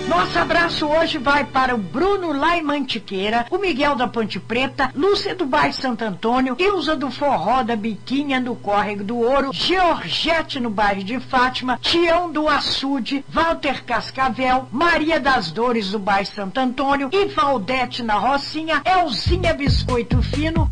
Nosso abraço hoje vai para o Bruno lá em Mantiqueira, o Miguel da Ponte Preta, Lúcia do bairro Santo Antônio, Ilza do Forró da Biquinha no Córrego do Ouro, Georgette no bairro de Fátima, Tião do Açude, Walter Cascavel, Maria das Dores do bairro Santo Antônio e Valdete na Rocinha, Elzinha Biscoito Fino,